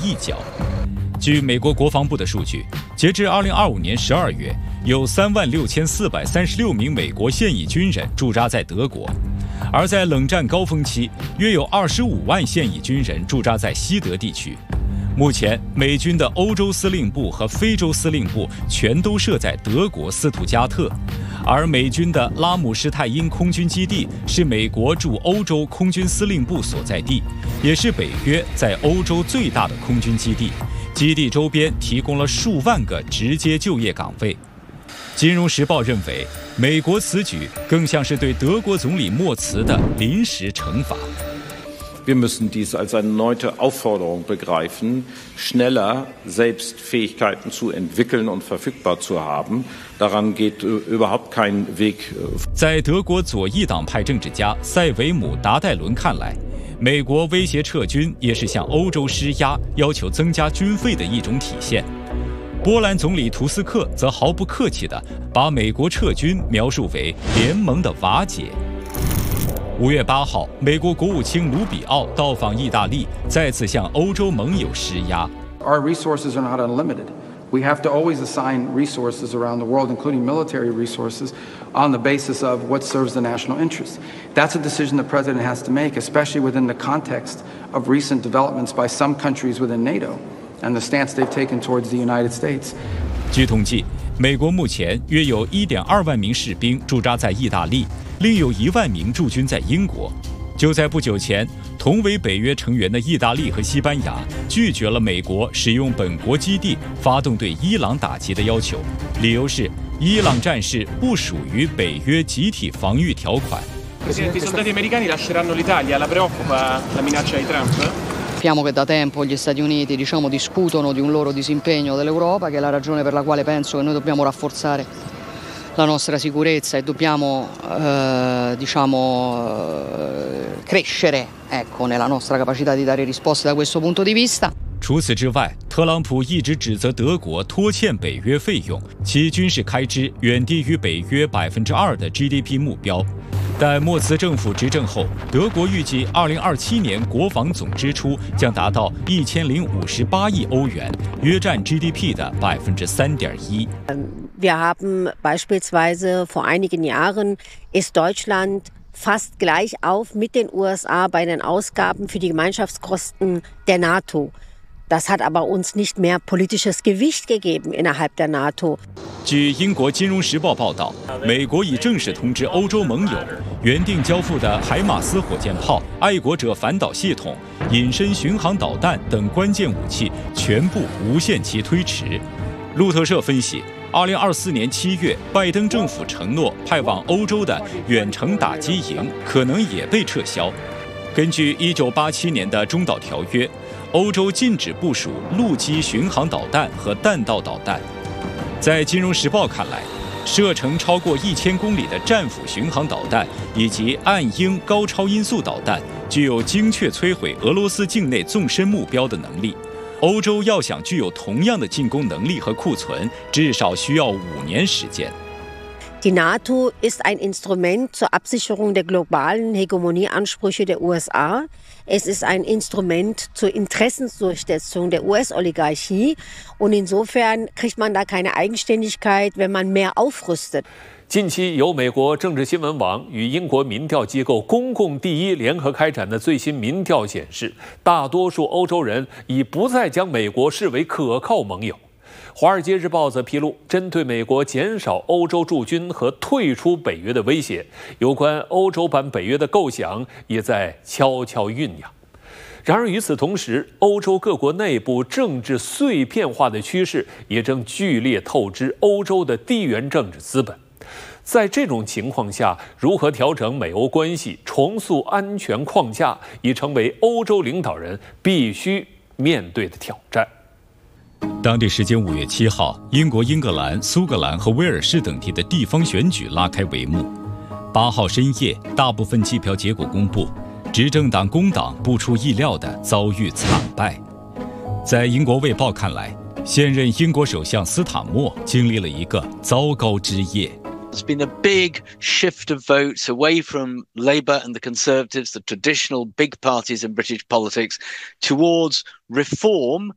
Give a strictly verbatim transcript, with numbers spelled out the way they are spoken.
一脚。据美国国防部的数据，截至二零二五年十二月，有三万六千四百三十六名美国现役军人驻扎在德国，而在冷战高峰期，约有二十五万现役军人驻扎在西德地区。目前，美军的欧洲司令部和非洲司令部全都设在德国斯图加特，而美军的拉姆施泰因空军基地是美国驻欧洲空军司令部所在地，也是北约在欧洲最大的空军基地。基地周边提供了数万个直接就业岗位。金融时报认为，美国此举更像是对德国总理默茨的临时惩罚。 Wir müssen dies als eine erneute Aufforderung begreifen, schneller selbst Fähigkeiten zu entwickeln und verfügbar zu haben. Daran geht überhaupt kein Weg. 在德国左翼党派政治家塞维姆·达戴伦看来，美国威胁撤军也是向欧洲施压，要求增加军费的一种体现。波兰总理图斯克则毫不客气地把美国撤军描述为联盟的瓦解。五月八号，美国国务卿卢比奥到访意大利，再次向欧洲盟友施压。 Our resources are not unlimited. We have to always assign resources around the world, including military resources, on the basis of what serves the national interest. That's a decision the president has to make, especially within the context of recent developments by some countries within NATO and the stance they've taken towards the United States. 据统计，美国目前约有 一点二万名士兵驻扎在意大利，另有一万名驻军在英国。就在不久前，同为北约成员的意大利和西班牙拒绝了美国使用本国基地发动对伊朗打击的要求，理由是伊朗战事不属于北约集体防御条款。 Presidente, i soldati americani lasceranno l'Italia. La preoccupa la minaccia di Trump? Sappiamo che da tempo gli Stati Uniti, diciamo, discutono di un loro disimpegno dell'Europa, che è la ragione per la quale penso che noi dobbiamo rafforzare la nostra sicurezza e dobbiamo eh, diciamo eh, crescere ecco, nella nostra capacità di dare risposte da questo punto di vista. 除此之外，特朗普一直指责德国拖欠北约费用，其军事开支远低于北约百分之二的 G D P 目标。但默茨政府执政后，德国预计二零二七年国防总支出将达到一千零五十八亿欧元，约占 G D P 的百分之三点一。 Wir haben beispielsweise vor einigen Jahren ist Deutschland fast gleich auf mit den U S A bei den Ausgaben für die Gemeinschaftskosten der NATO. Das hat aber uns nicht mehr politisches Gewicht gegeben innerhalb der NATO. 据英国《金融时报》报道，美国已正式通知欧洲盟友，原定交付的海马斯火箭炮、爱国者反导系统、隐身巡航导弹等关键武器全部无限期推迟。路透社分析，二零二四年七月，拜登政府承诺派往欧洲的远程打击营可能也被撤销。根据一九八七年的中导条约，欧洲禁止部署陆基巡航导弹和弹道导弹。在《金融时报》看来，射程超过一千公里的战斧巡航导弹以及暗鹰高超音速导弹具有精确摧毁俄罗斯境内纵深目标的能力。欧洲要想具有同样的进攻能力和库存，至少需要五年时间。 Die NATO ist ein Instrument zur Absicherung der globalen Hegemonieansprüche der U S A. Es ist ein Instrument zur Interessensdurchsetzung der U S-Oligarchie. Und insofern kriegt man da keine Eigenständigkeit, wenn man mehr aufrüstet. 近期由美国政治新闻网与英国民调机构公共第一联合开展的最新民调显示，大多数欧洲人已不再将美国视为可靠盟友。《华尔街日报》则披露，针对美国减少欧洲驻军和退出北约的威胁，有关欧洲版北约的构想也在悄悄酝酿。然而，与此同时，欧洲各国内部政治碎片化的趋势也正剧烈透支欧洲的地缘政治资本。在这种情况下，如何调整美欧关系、重塑安全框架，已成为欧洲领导人必须面对的挑战。 当地时间五月七号，英国英格兰、苏格兰和威尔士等地的地方选举拉开帷幕。八号深夜，大部分计票结果公布，执政党工党不出意料地遭遇惨败。在英国《卫报》看来，现任英国首相斯坦默经历了一个糟糕之夜。 There's been a big shift of votes away from Labour and the Conservatives, the traditional big parties in British politics, towards reform